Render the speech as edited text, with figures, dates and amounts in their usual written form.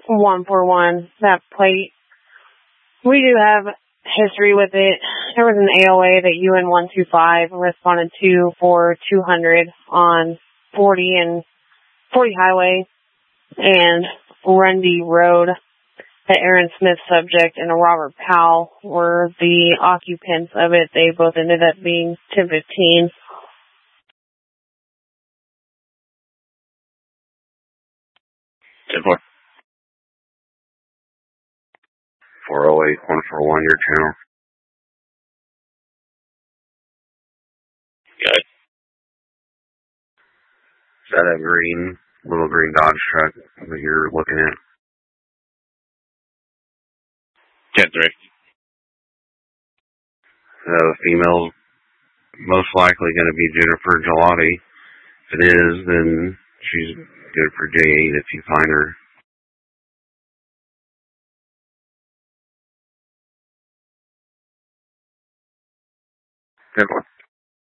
141. That plate, we do have history with it. There was an AOA that UN125 responded to for 200 on 40 Highway and Rundy Road. The Aaron Smith subject and a Robert Powell were the occupants of it. They both ended up being 1015. Good one. 408, 141, your channel. Good. Is that a little green Dodge truck that you're looking at? 10-3. The female's most likely going to be Jennifer Gelati. If it is, then she's good for J8 if you find her. Good one.